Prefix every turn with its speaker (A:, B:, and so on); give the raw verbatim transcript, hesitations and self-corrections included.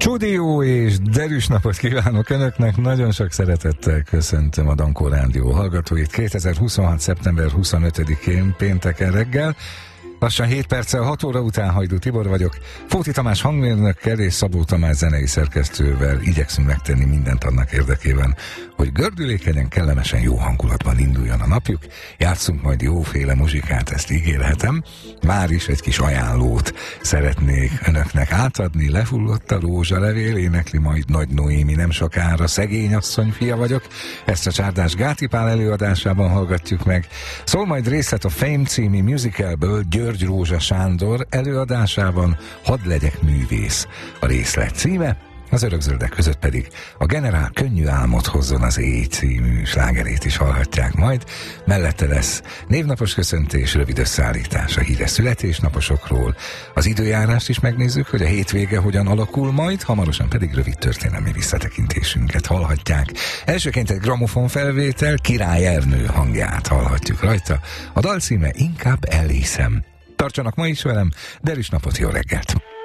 A: Csudi jó és derűs napot kívánok Önöknek, nagyon sok szeretettel köszöntöm a Dankó Rádió hallgatóit kétezer-huszonhat. szeptember huszonötödikén pénteken reggel. Lassan hét perccel hat óra után Hajdú Tibor vagyok. Fóti Tamás hangmérnökkel és Szabó Tamás zenei szerkesztővel igyekszünk megtenni mindent annak érdekében, hogy gördülékenyen, kellemesen jó hangulatban induljon a napjuk. Játszunk majd jóféle muzsikát, ezt ígérhetem. Már is egy kis ajánlót szeretnék Önöknek átadni. Lefullott a rózsalevél, énekli majd Nagy Noémi nem sokára. Szegény asszony fia vagyok. Ezt a Csárdás Gáti Pál előadásában hallgatjuk meg. Szól majd részlet a Fame című musicalből György Rózsa Sándor előadásában. Hadd legyek művész a részlet címe. Az örökzöldek között pedig a Generál Könnyű álmot hozzon az éj című slágerét is hallhatják majd. Mellette lesz névnapos köszöntés, rövid összeállítás a híres születésnaposokról. Az időjárást is megnézzük, hogy a hétvége hogyan alakul majd, hamarosan pedig rövid történelmi visszatekintésünket hallhatják. Elsőként egy gramofon felvétel, Király Ernő hangját hallhatjuk rajta. A dal címe Inkább elhiszem. Tartsanak ma is velem, derűs napot, jó reggelt!